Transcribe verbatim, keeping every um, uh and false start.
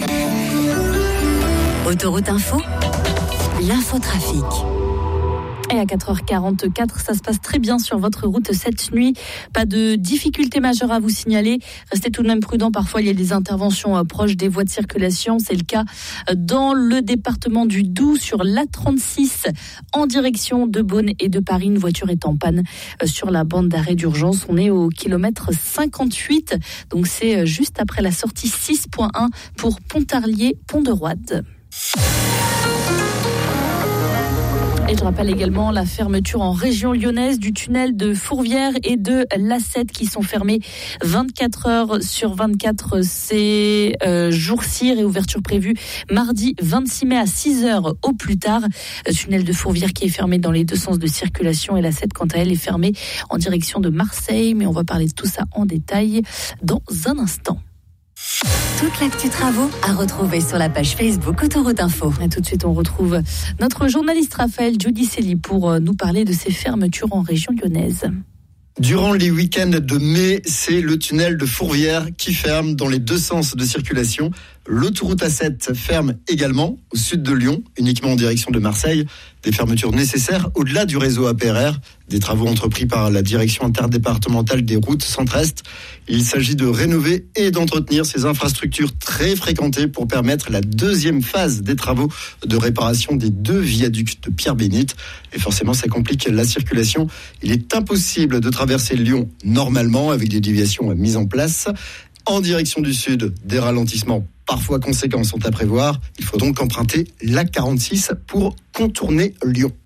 Autoroute Info, l'infotrafic. Et à quatre heures quarante-quatre, ça se passe très bien sur votre route cette nuit. Pas de difficultés majeures à vous signaler. Restez tout de même prudents. Parfois, il y a des interventions proches des voies de circulation. C'est le cas dans le département du Doubs sur l'A trente-six en direction de Beaune et de Paris. Une voiture est en panne sur la bande d'arrêt d'urgence. On est au kilomètre cinquante-huit. Donc, c'est juste après la sortie six point un pour Pontarlier-Pont-de-Roide. Et je rappelle également la fermeture en région lyonnaise du tunnel de Fourvière et de l'A sept qui sont fermés vingt-quatre heures sur vingt-quatre ces euh, jours-ci. Réouverture prévue mardi vingt-six mai à six heures au plus tard. Le tunnel de Fourvière qui est fermé dans les deux sens de circulation et l'A sept quant à elle est fermée en direction de Marseille. Mais on va parler de tout ça en détail dans un instant. Toute l'actu travaux à retrouver sur la page Facebook Autoroute Info. Et tout de suite, on retrouve notre journaliste Raphaël Giudicelli pour nous parler de ces fermetures en région lyonnaise. Durant les week-ends de mai, c'est le tunnel de Fourvière qui ferme dans les deux sens de circulation. L'autoroute A sept ferme également au sud de Lyon, uniquement en direction de Marseille. Des fermetures nécessaires au-delà du réseau A P R R, des travaux entrepris par la direction interdépartementale des routes centre-est. Il s'agit de rénover et d'entretenir ces infrastructures très fréquentées pour permettre la deuxième phase des travaux de réparation des deux viaducs de Pierre-Bénite. Et forcément, ça complique la circulation. Il est impossible de traverser Lyon normalement avec des déviations mises en place. En direction du sud, des ralentissements parfois conséquents sont à prévoir. Il faut donc emprunter l'A quarante-six pour contourner Lyon.